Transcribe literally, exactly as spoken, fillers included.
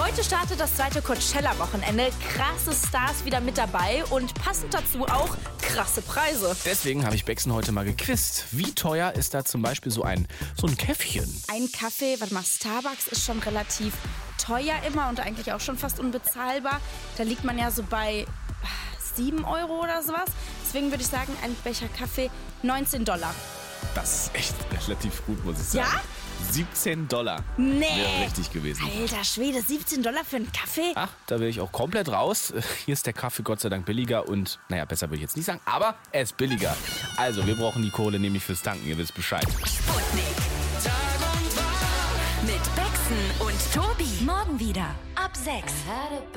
Heute startet das zweite Coachella-Wochenende. Krasse Stars wieder mit dabei und passend dazu auch krasse Preise. Deswegen habe ich Bexen heute mal gequizt. Wie teuer ist da zum Beispiel so ein, so ein Käffchen? Ein Kaffee, warte mal, Starbucks ist schon relativ teuer immer und eigentlich auch schon fast unbezahlbar. Da liegt man ja so bei sieben Euro oder sowas. Deswegen würde ich sagen, ein Becher Kaffee neunzehn Dollar. Das ist echt relativ gut, muss ich sagen. Ja? siebzehn Dollar Nee. wäre richtig gewesen. Alter Schwede, siebzehn Dollar für einen Kaffee? Ach, da wäre ich auch komplett raus. Hier ist der Kaffee Gott sei Dank billiger und, naja, besser würde ich jetzt nicht sagen, aber er ist billiger. Also, wir brauchen die Kohle nämlich fürs Tanken, ihr wisst Bescheid. Sputnik. Mit Bexen und Tobi. Morgen wieder ab sechs.